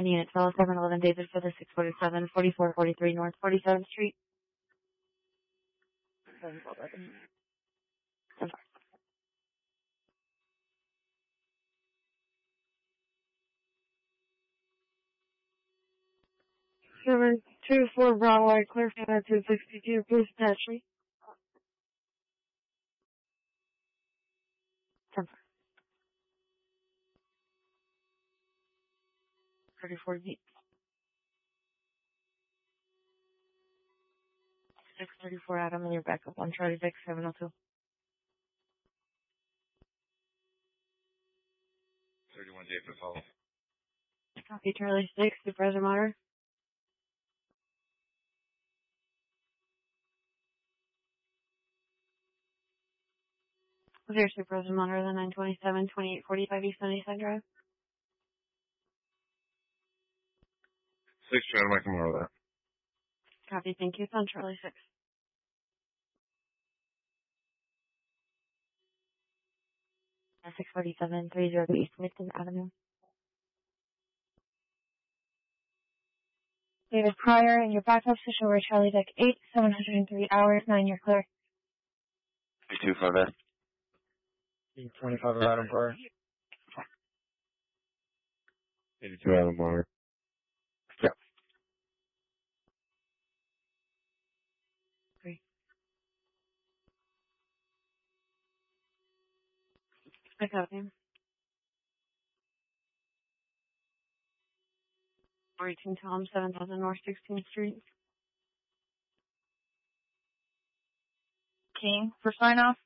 unit 12-711 David for the 647 4443 North 47th Street. 711. I'm sorry. 724 Broadway, Clearfield, 262, please attach me. 34 Deep. 634 Adam, and you're back up on Charlie Vic 702. 31 David Hall. Copy Charlie 6, Supervisor Motter. Clear Supervisor Motter, the 927 2845 East Sunnyside Drive. 6 Charlie Mike more of that. Copy, thank you. It's on Charlie 6. 647 302 East Midton Avenue. David Pryor, and your backup position were Charlie Deck 8, 703 hours, 9, you're clear. 225 Adam. 25 Adam Pryor. 82 Adam Moore. Yep. 3. I copy. 418 Tom, 7000 North 16th Street. King for sign off.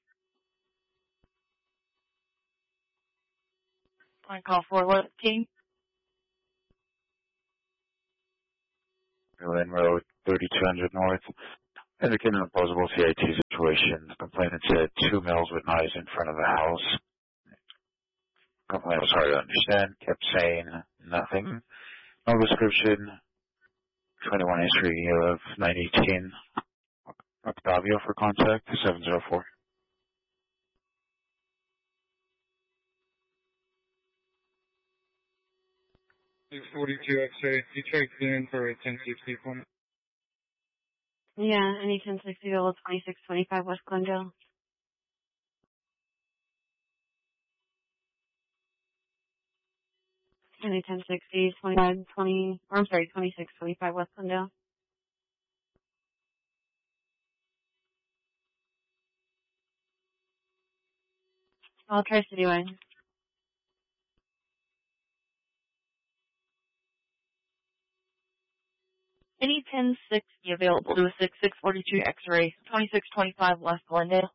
I call for what? King. Lynn Road, 3200 North. Indicating an opposable CIT situation. The complainant said 2 males with knives in front of the house. Complainant was hard to understand, kept saying nothing. No description. 21 history of 918. Octavio for contact, 704. 642 X-ray. You checked in for a 1060 appointment? Yeah, any 1060 to 2625 West Glendale. Any 1060, 2625 West Glendale. I'll try City Way. Any 1060 available to a 6642 X-ray, 2625 West Glendale.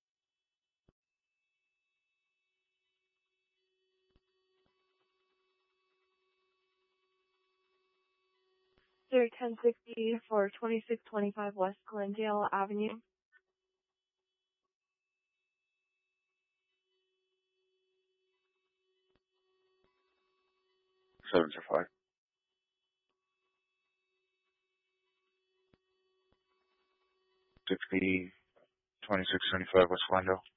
Sir, 1060 for 2625 West Glendale Avenue. Seven zero five. 60, 2675 West Glendale.